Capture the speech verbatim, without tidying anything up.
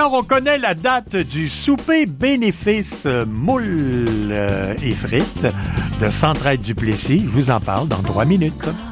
Alors, on connaît la date du souper bénéfice euh, moules euh, et frites de Centraide Duplessis. Je vous en parle dans trois minutes.